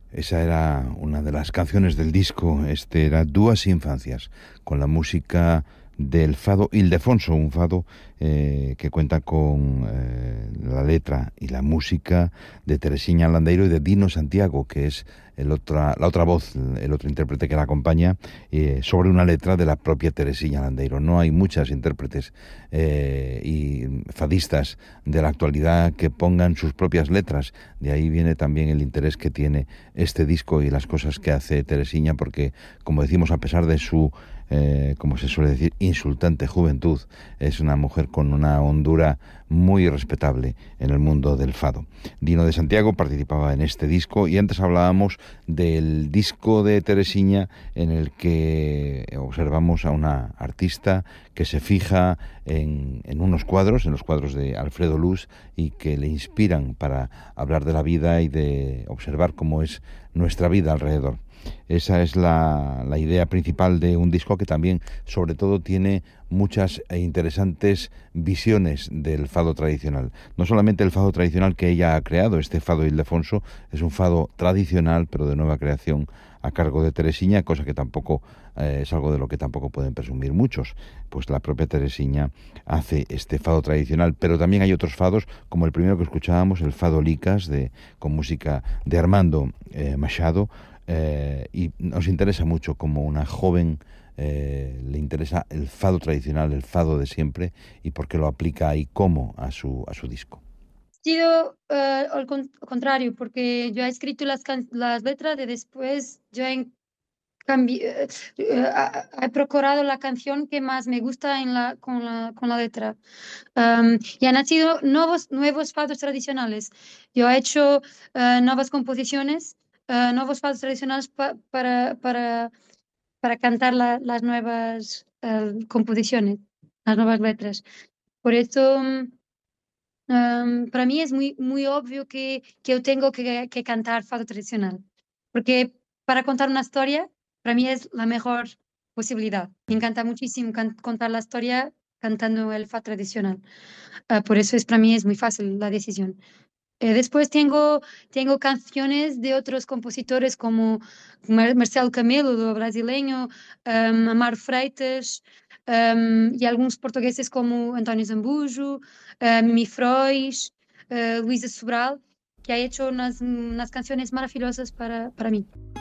Esa era una de las canciones del disco. Este era Dúas Infancias, con la música del fado Ildefonso, un fado que cuenta con la letra y la música de Teresiña Landeiro y de Dino Santiago, que es la otra voz, el otro intérprete que la acompaña, sobre una letra de la propia Teresiña Landeiro. No hay muchas intérpretes y fadistas de la actualidad que pongan sus propias letras. De ahí viene también el interés que tiene este disco y las cosas que hace Teresiña, porque, como decimos, a pesar de su, como se suele decir, insultante juventud, es una mujer con una hondura muy respetable en el mundo del fado. Dino de Santiago participaba en este disco y antes hablábamos del disco de Teresiña, en el que observamos a una artista que se fija en unos cuadros, en los cuadros de Alfredo Luz, y que le inspiran para hablar de la vida y de observar cómo es nuestra vida alrededor. Esa es la idea principal de un disco que también, sobre todo, tiene muchas e interesantes visiones del fado tradicional. No solamente el fado tradicional que ella ha creado, este fado Ildefonso, es un fado tradicional, pero de nueva creación a cargo de Teresiña, cosa que tampoco es algo de lo que tampoco pueden presumir muchos, pues la propia Teresiña hace este fado tradicional, pero también hay otros fados, como el primero que escuchábamos, el fado Licas, con música de Armando Machado, y nos interesa mucho como una joven le interesa el fado tradicional, el fado de siempre, y por qué lo aplica y cómo a su disco. Sido contrario, porque yo he escrito las letras y después yo he procurado la canción que más me gusta con la letra. Y han nacido nuevos fados tradicionales. Yo he hecho nuevas composiciones, nuevos fados tradicionales para cantar las nuevas composiciones, las nuevas letras. Por eso, para mí es muy obvio que yo tengo que cantar fado tradicional, porque para contar una historia, para mí es la mejor posibilidad. Me encanta muchísimo contar la historia cantando el fado tradicional. Por eso para mí es muy fácil la decisión. Después tengo canciones de otros compositores como Marcelo Camelo, do brasileño, Amaro Freitas, y algunos portugueses como António Zambujo, Mimi Frois, Luísa Sobral, que ha hecho unas canciones maravillosas para mí.